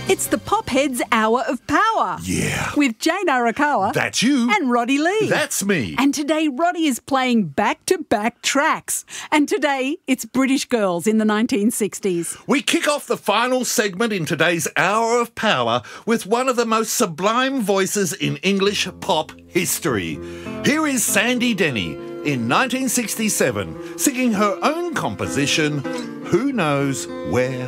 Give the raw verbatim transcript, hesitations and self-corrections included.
It's the Popheads Hour of Power. Yeah. With Jane Arakawa. That's you. And Roddy Lee. That's me. And today Roddy is playing back-to-back tracks. And today it's British girls in the nineteen sixties. We kick off the final segment in today's Hour of Power with one of the most sublime voices in English pop history. Here is Sandy Denny in nineteen sixty-seven singing her own composition, Who Knows Where